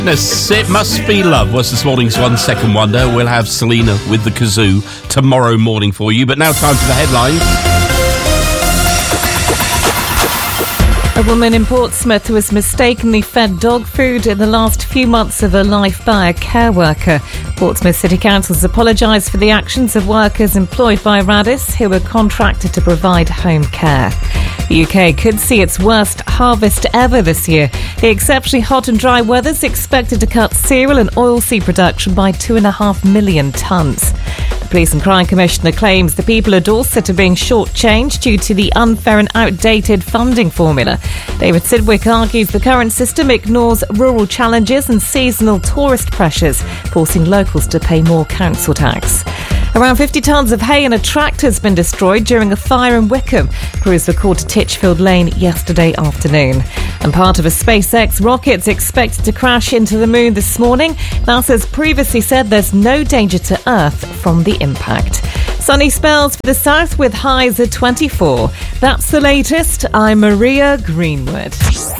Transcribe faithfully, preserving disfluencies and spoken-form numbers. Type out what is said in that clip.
Yes, it must be love was this morning's One Second Wonder. We'll have Selena with the kazoo tomorrow morning for you. But now time for the headlines. A woman in Portsmouth was mistakenly fed dog food in the last few months of her life by a care worker. Portsmouth City Council has apologised for the actions of workers employed by Radis who were contracted to provide home care. The U K could see its worst harvest ever this year. The exceptionally hot and dry weather is expected to cut cereal and oilseed production by two and a half million tonnes. The Police and Crime Commissioner claims the people of Dorset are being shortchanged due to the unfair and outdated funding formula. David Sidwick argues the current system ignores rural challenges and seasonal tourist pressures, forcing locals to pay more council tax. Around fifty tonnes of hay and a tractor has been destroyed during a fire in Wickham. Crews were called to Titchfield Lane yesterday afternoon. And part of a SpaceX rocket's expected to crash into the moon this morning. NASA's previously said there's no danger to Earth from the impact. Sunny spells for the south with highs at twenty-four. That's the latest. I'm Maria Greenwood.